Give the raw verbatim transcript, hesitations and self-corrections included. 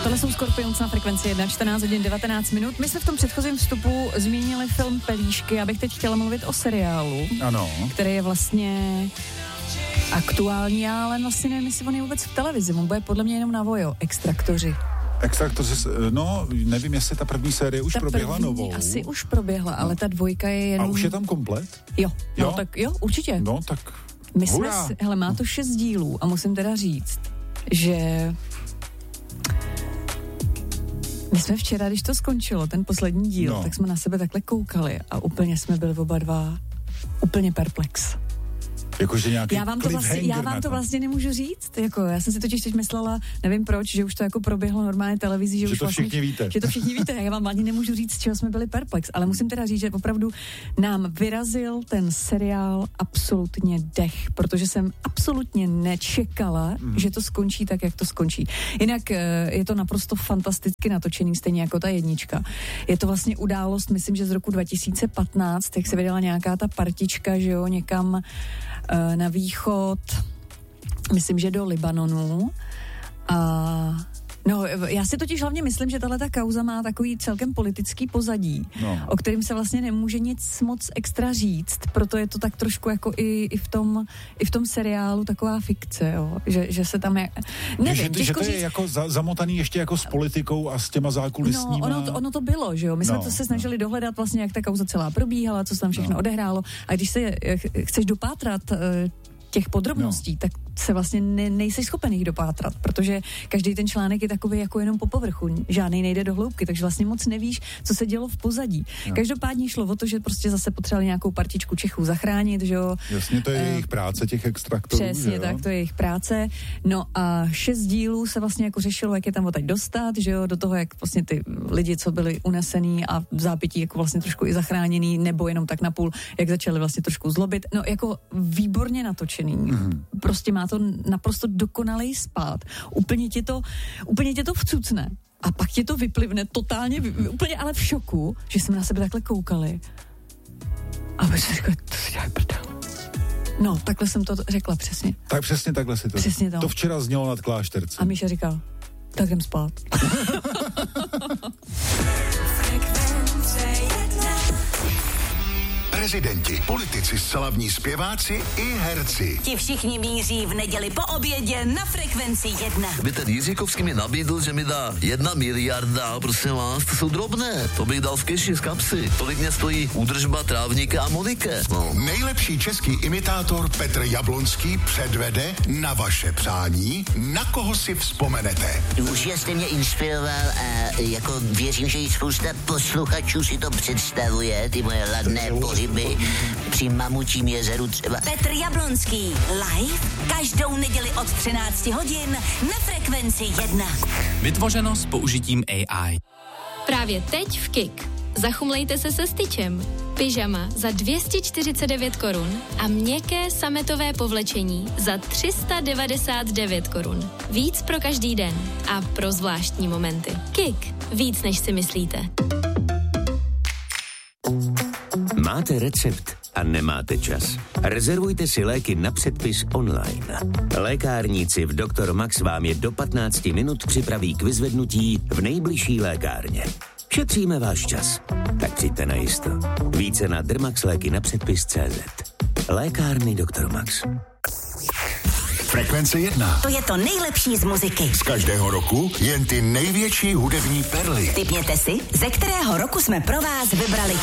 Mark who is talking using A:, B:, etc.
A: Tohle jsou Scorpions na frekvenci jedna, čtrnáct hodin devatenáct minut. My jsme v tom předchozím vstupu zmínili film Pelíšky. Já bych teď chtěla mluvit o seriálu,
B: ano,
A: který je vlastně aktuální, ale vlastně nevím, jestli on je vůbec v televizi. On bude podle mě jenom na Vojo. Extraktoři.
B: Extraktoři, no, nevím, jestli ta první série už
A: ta
B: proběhla
A: první
B: novou.
A: asi už proběhla, ale
B: no.
A: ta dvojka je jenom...
B: A už je tam komplet?
A: Jo, no
B: jo?
A: tak jo, určitě.
B: No, tak
A: My jsme,
B: hurá.
A: hele, má to šest dílů a musím teda říct, že my jsme včera, když to skončilo, ten poslední díl,
B: no.
A: tak jsme na sebe takhle koukali a úplně jsme byli oba dva úplně perplex.
B: Jakože nějaký
A: já vám to vlastně, já vám to vlastně nemůžu říct, jako já jsem si totiž teď myslela, nevím proč, že už to jako proběhlo normálně televizí, že,
B: že
A: už
B: to
A: vlastně,
B: všichni víte.
A: Že to všichni víte, já vám ani nemůžu říct, z čeho jsme byli perplex, ale musím teda říct, že opravdu nám vyrazil ten seriál absolutně dech, protože jsem absolutně nečekala, mm. že to skončí tak, jak to skončí. Jinak je to naprosto fantasticky natočený, stejně jako ta jednička. Je to vlastně událost, myslím, že z roku dva tisíce patnáct, jak se vydala nějaká ta partička, že jo, někam na východ, myslím, že do Libanonu. A no, já si totiž hlavně myslím, že tahle ta kauza má takový celkem politický pozadí, no. o kterým se vlastně nemůže nic moc extra říct, proto je to tak trošku jako i, i, v, tom, i v tom seriálu taková fikce, jo, že, že se tam je... Nevím,
B: že, že to je
A: říct...
B: jako za, zamotaný ještě jako s politikou a s těma zákulisníma...
A: No, ono to, ono to bylo, že jo, my jsme
B: no,
A: to se snažili
B: no.
A: dohledat vlastně, jak ta kauza celá probíhala, co se tam všechno
B: no.
A: odehrálo, a když se chceš dopátrat těch podrobností, no. tak se vlastně ne, nejseš schopen jich dopátrat, protože každý ten článek je takový jako jenom po povrchu, žádnej nejde do hloubky, takže vlastně moc nevíš, co se dělo v pozadí. No. Každopádně šlo o to, že prostě zase potřebovali nějakou partičku Čechů zachránit, že jo.
B: Jasně, to je uh, jejich práce, těch extraktorů.
A: Přesně tak, to je jejich práce. No a šest dílů se vlastně jako řešilo, jak je tam odtaď dostat, že jo, do toho, jak vlastně ty lidi, co byli unesený a v zápětí jako vlastně trošku i zachráněný, nebo jenom tak napůl, jak začali vlastně trošku zlobit. No jako výborně natočený. Mm. Prostě má to naprosto dokonalej spát. Úplně tě to, úplně tě to vcucne. A pak tě to vyplivne totálně, úplně ale v šoku, že jsme na sebe takhle koukali. A pak jsem říkala, to si dělaj prdel. No, takhle jsem to řekla přesně.
B: Tak přesně takhle si to.
A: Přesně to.
B: To včera znělo nad kláštercem.
A: A Míša říkal, tak jdem spát.
C: Prezidenti, politici, slavní zpěváci i herci.
D: Ti všichni míří v neděli po obědě na frekvenci jedna.
E: By ten Jiříkovský mi nabídl, že mi dá jedna miliarda, prosím vás, to jsou drobné. To bych dal v keši z kapsy. Tolik mě stojí údržba trávníka a Monike. No.
C: Nejlepší český imitátor Petr Jablonský předvede na vaše přání, na koho si vzpomenete.
F: Už jste mě inspiroval a jako věřím, že i spousta posluchačů si to představuje, ty moje ladné pohyby při Mamučím jezeru třeba.
D: Petr Jablonský live každou neděli od třinácti hodin na frekvenci jedna.
G: Vytvořeno s použitím A I.
H: Právě teď v Kik. Zachumlejte se se styčem. Pyžama za dvě stě čtyřicet devět korun a měkké sametové povlečení za tři sta devadesát devět korun. Víc pro každý den a pro zvláštní momenty. Kik. Víc, než si myslíte.
I: Máte recept a nemáte čas. Rezervujte si léky na předpis online. Lékárníci v doktor Max vám je do patnácti minut připraví k vyzvednutí v nejbližší lékárně. Šetříme váš čas. Tak přijďte na jisto. Více na dermaxléky na předpis tečka cé zet. Lékárny doktor Max.
C: Frekvence jedna.
D: To je to nejlepší z muziky.
C: Z každého roku jen ty největší hudební perly.
D: Tipněte si, ze kterého roku jsme pro vás vybrali